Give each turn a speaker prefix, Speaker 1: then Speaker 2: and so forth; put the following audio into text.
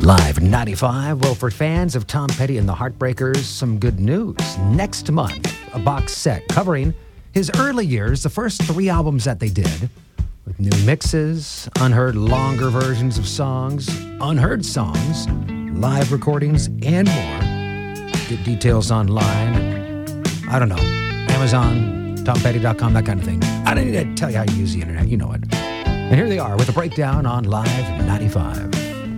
Speaker 1: Live 95. Well, for fans of Tom Petty and the Heartbreakers, some good news. Next month, a box set covering his early years, the first 3 albums that they did, with new mixes, unheard longer versions of songs, unheard songs, live recordings, and more. Get details online. I don't know. Amazon, TomPetty.com, that kind of thing. I don't need to tell you how you use the internet. You know it. And here they are with a breakdown on Live 95.